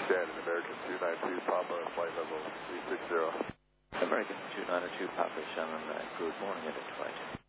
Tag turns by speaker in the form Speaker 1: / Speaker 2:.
Speaker 1: Shannon, American 292 Papa, flight level 360.
Speaker 2: American 292 Papa, Shannon, good morning, identified.